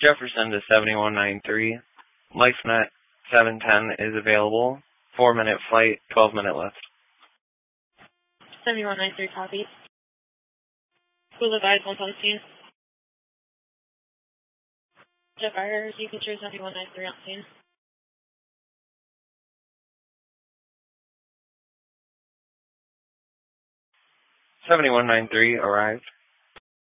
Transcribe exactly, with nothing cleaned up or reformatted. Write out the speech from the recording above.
Jefferson to seventy-one ninety-three. LifeNet seven ten is available. Four minute flight, twelve minute lift. seventy-one ninety-three, copy. School advised one seventeen. Jet fighters, you can choose seventy-one ninety-three on scene. seventy-one ninety-three arrived.